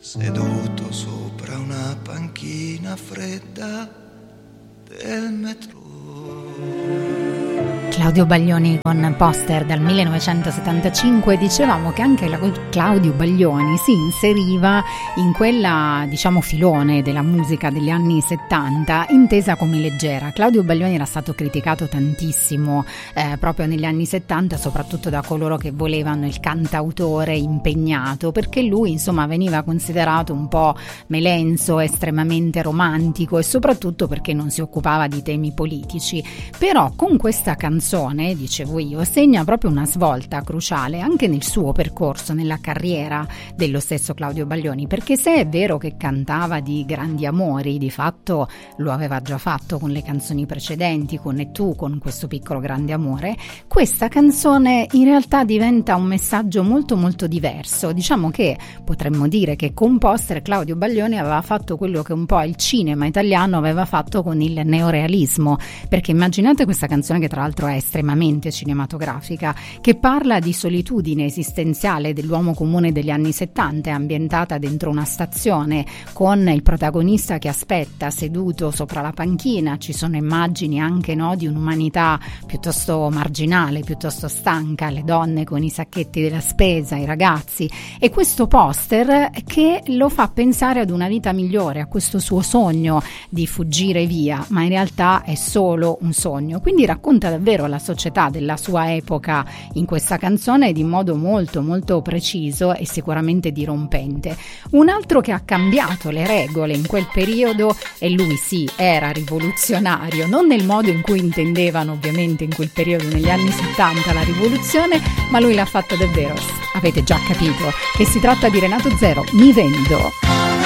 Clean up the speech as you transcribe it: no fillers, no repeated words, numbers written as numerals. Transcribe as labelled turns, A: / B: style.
A: seduto sopra una panchina fredda del metro.
B: Claudio Baglioni con Poster dal 1975. Dicevamo che anche Claudio Baglioni si inseriva in quella, diciamo, filone della musica degli anni 70 intesa come leggera. Claudio Baglioni era stato criticato tantissimo proprio negli anni 70, soprattutto da coloro che volevano il cantautore impegnato, perché lui insomma veniva considerato un po' melenso, estremamente romantico, e soprattutto perché non si occupava di temi politici. Però con questa canzone, dicevo io, segna proprio una svolta cruciale anche nel suo percorso, nella carriera dello stesso Claudio Baglioni, perché se è vero che cantava di grandi amori, di fatto lo aveva già fatto con le canzoni precedenti, con E tu, con questo piccolo grande amore, questa canzone in realtà diventa un messaggio molto molto diverso. Diciamo che potremmo dire che con Poster Claudio Baglioni aveva fatto quello che un po' il cinema italiano aveva fatto con il neorealismo, perché immaginate questa canzone, che tra l'altro è estremamente cinematografica, che parla di solitudine esistenziale dell'uomo comune degli anni 70, ambientata dentro una stazione con il protagonista che aspetta seduto sopra la panchina. Ci sono immagini anche, no, di un'umanità piuttosto marginale, piuttosto stanca, le donne con i sacchetti della spesa, i ragazzi, e questo Poster che lo fa pensare ad una vita migliore, a questo suo sogno di fuggire via, ma in realtà è solo un sogno. Quindi racconta davvero la società della sua epoca in questa canzone in modo molto molto preciso e sicuramente dirompente. Un altro che ha cambiato le regole in quel periodo, e lui sì, era rivoluzionario, non nel modo in cui intendevano ovviamente in quel periodo negli anni 70 la rivoluzione, ma lui l'ha fatto davvero. Avete già capito che si tratta di Renato Zero, Mi vendo.